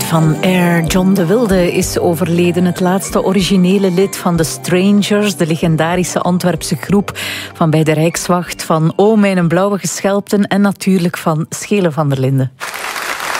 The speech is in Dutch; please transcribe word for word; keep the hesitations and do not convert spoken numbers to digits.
van Air. John de Wilde is overleden, het laatste originele lid van The Strangers, de legendarische Antwerpse groep van bij de Rijkswacht, van O Mijn Blauwe Geschelpten en natuurlijk van Schele van der Linden.